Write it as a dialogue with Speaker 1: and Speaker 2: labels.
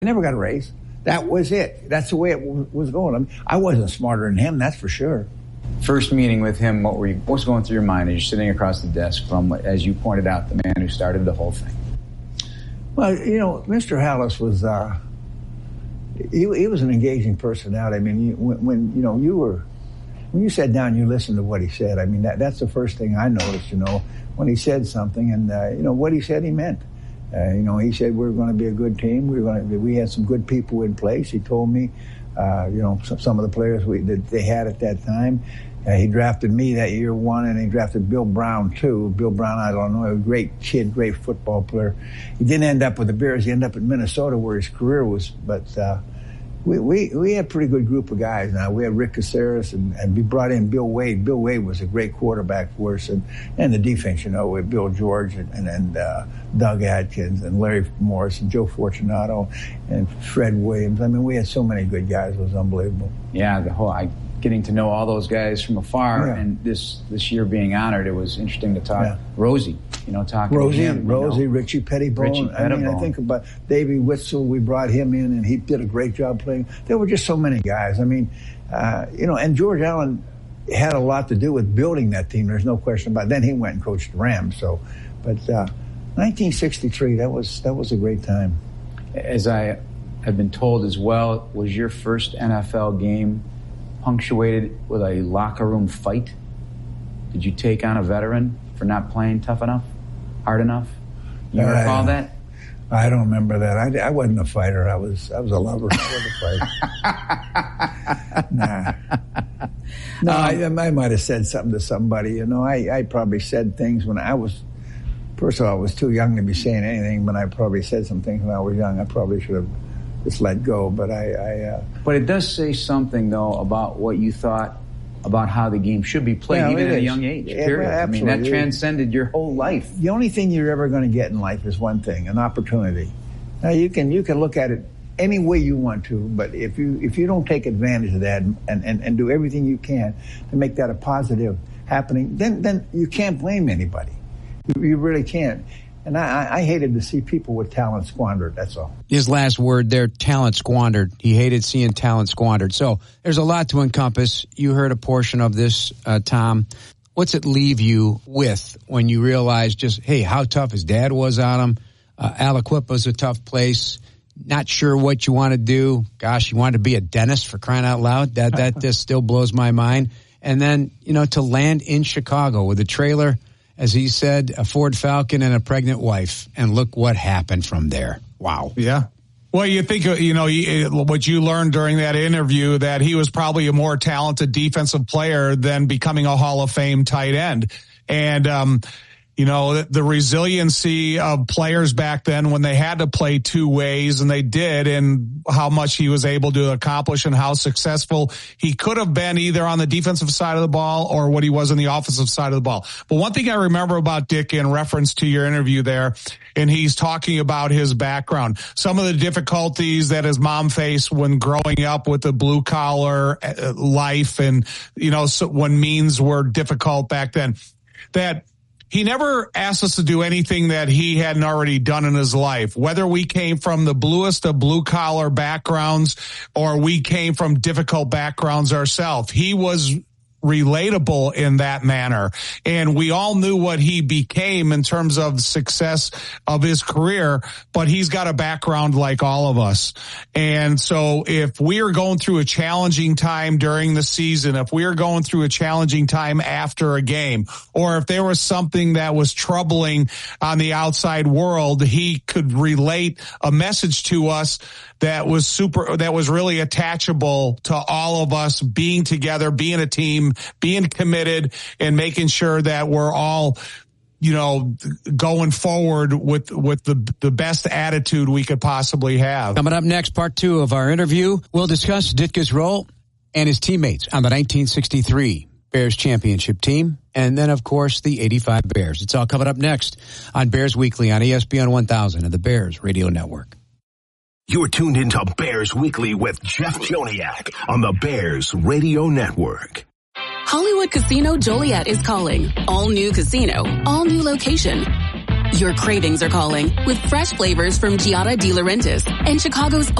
Speaker 1: never got a raise. That was it. That's the way it was going. I mean, I wasn't smarter than him, that's for sure.
Speaker 2: First meeting with him, what was going through your mind as you're sitting across the desk from, as you pointed out, the man who started the whole thing?
Speaker 1: Well, Mr. Halas was, he was an engaging personality. I mean, when you sat down, you listened to what he said. I mean, that's the first thing I noticed, when he said something, and, what he said, he meant. He said we're going to be a good team. We had some good people in place. He told me, some of the players that they had at that time. He drafted me that year one, and he drafted Bill Brown too. Bill Brown out of Illinois, a great kid, great football player. He didn't end up with the Bears. He ended up in Minnesota, where his career was. But we had a pretty good group of guys. Now we had Rick Caceres, and we brought in Bill Wade. Bill Wade was a great quarterback for us, and the defense, with Bill George and Doug Atkins and Larry Morris and Joe Fortunato and Fred Williams. I mean, we had so many good guys. It was unbelievable.
Speaker 2: Yeah, getting to know all those guys from afar, and this year being honored, it was interesting to talk. Yeah. Rosie, talking to him.
Speaker 1: Rosie, Richie Pettibone. I mean, I think about Davey Witzel. We brought him in, and he did a great job playing. There were just so many guys. I mean, and George Allen had a lot to do with building that team. There's no question about it. Then he went and coached the Rams. But 1963, that was a great time.
Speaker 2: As I have been told as well, was your first NFL game punctuated with a locker room fight? Did you take on a veteran for not playing tough enough, hard enough? You recall that?
Speaker 1: I don't remember that. I wasn't a fighter. I was a lover. I wasn't a fighter. Nah. No, I might have said something to somebody. I probably said things when first of all, I was too young to be saying anything, but I probably said some things when I was young. I probably should have just let go, but
Speaker 2: But it does say something, though, about what you thought about how the game should be played, even at a young age, period.
Speaker 1: Yeah,
Speaker 2: I mean, that transcended your whole life.
Speaker 1: The only thing you're ever going to get in life is one thing, an opportunity. Now, you can look at it any way you want to, but if you don't take advantage of that and do everything you can to make that a positive happening, then you can't blame anybody. You really can't. And I hated to see people with talent squandered, that's all.
Speaker 3: His last word there, talent squandered. He hated seeing talent squandered. So there's a lot to encompass. You heard a portion of this, Tom. What's it leave you with when you realize just, hey, how tough his dad was on him? Aliquippa's a tough place. Not sure what you want to do. Gosh, you wanted to be a dentist, for crying out loud. That just still blows my mind. And then, to land in Chicago with a trailer, as he said, a Ford Falcon and a pregnant wife. And look what happened from there. Wow.
Speaker 4: Yeah. Well, you think, what you learned during that interview, that he was probably a more talented defensive player than becoming a Hall of Fame tight end. And, the resiliency of players back then when they had to play two ways, and they did, and how much he was able to accomplish and how successful he could have been either on the defensive side of the ball or what he was on the offensive side of the ball. But one thing I remember about Dick in reference to your interview there, and he's talking about his background, some of the difficulties that his mom faced when growing up with the blue collar life, and, so when means were difficult back then, that he never asked us to do anything that he hadn't already done in his life, whether we came from the bluest of blue-collar backgrounds or we came from difficult backgrounds ourselves. He was relatable in that manner. And we all knew what he became in terms of success of his career, but he's got a background like all of us. And so if we are going through a challenging time during the season, if we are going through a challenging time after a game, or if there was something that was troubling on the outside world, he could relate a message to us that was really attachable to all of us being together, being a team, being committed, and making sure that we're all, going forward with the best attitude we could possibly have.
Speaker 3: Coming up next, part 2 of our interview, we'll discuss Ditka's role and his teammates on the 1963 Bears championship team, and then, of course, the 85 Bears. It's all coming up next on Bears Weekly on ESPN 1000 and the Bears Radio Network.
Speaker 5: You're tuned into Bears Weekly with Jeff Joniak on the Bears Radio Network.
Speaker 6: Hollywood Casino Joliet is calling. All new casino, all new location. Your cravings are calling with fresh flavors from Giada De Laurentiis and Chicago's